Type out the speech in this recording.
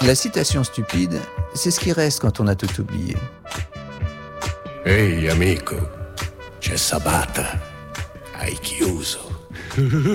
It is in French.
La citation stupide, c'est ce qui reste quand on a tout oublié. Ehi amico, c'è Sabata, hai chiuso.